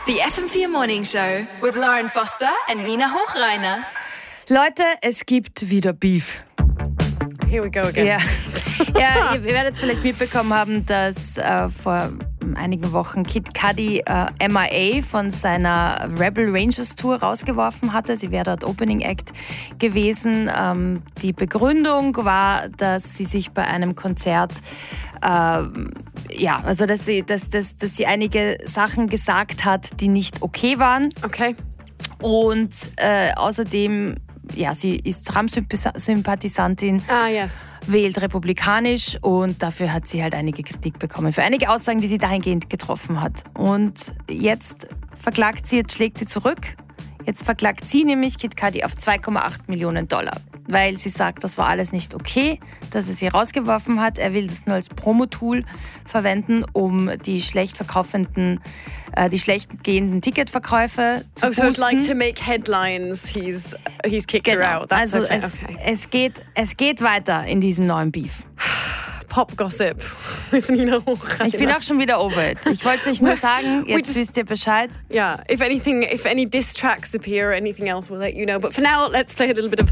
The FM4 Morning Show with Lauren Foster and Nina Hochreiner. Leute, es gibt wieder Beef. Here we go again. Ja, ihr werdet vielleicht mitbekommen haben, dass vor einigen Wochen Kid Cudi MIA von seiner Rebel Rangers Tour rausgeworfen hatte. Sie wäre dort Opening Act gewesen. Die Begründung war, dass sie sich bei einem Konzert dass sie einige Sachen gesagt hat, die nicht okay waren. Okay. Und außerdem, sie ist Trump-Sympathisantin, Yes. wählt republikanisch und dafür hat sie halt einige Kritik bekommen. Für einige Aussagen, die sie dahingehend getroffen hat. Und jetzt schlägt sie zurück. Jetzt verklagt sie nämlich Kid Cudi auf $2,8 Millionen, weil sie sagt, das war alles nicht okay, dass er sie rausgeworfen hat. Er will das nur als Promo-Tool verwenden, um die schlecht gehenden Ticketverkäufe zu boosten. So it's like to make headlines, he's kicked her out. That's Also okay. es geht weiter in diesem neuen Beef. Pop Gossip with Nina Hochreiner. Ich bin auch schon wieder over it. Ich wollte es euch nur sagen, jetzt wisst ihr Bescheid. Yeah, if any diss tracks appear or anything else, we'll let you know. But for now, let's play a little bit of